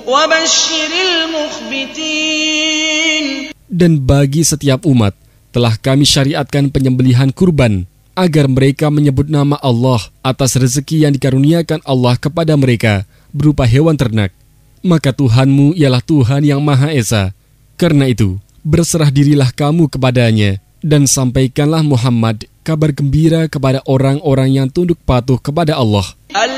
وبشر المخبتين. Dan bagi setiap umat telah kami syariatkan penyembelihan kurban agar mereka menyebut nama Allah atas rezeki yang dikaruniakan Allah kepada mereka berupa hewan ternak. Maka Tuhanmu ialah Tuhan yang Maha Esa. Karena itu, berserah dirilah kamu kepadanya dan sampaikanlah Muhammad kabar gembira kepada orang-orang yang tunduk patuh kepada Allah.